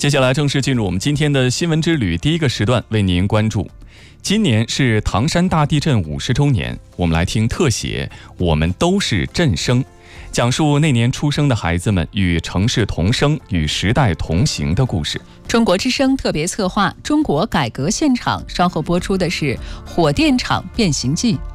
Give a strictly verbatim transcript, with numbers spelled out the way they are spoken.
接下来正式进入我们今天的新闻之旅第一个时段，为您关注。今年是唐山大地震五十周年，我们来听特写《我们都是震声》，讲述那年出生的孩子们与城市同生、与时代同行的故事。 中国之声特别策划《中国改革现场》，稍后播出的是《火电厂变形记》。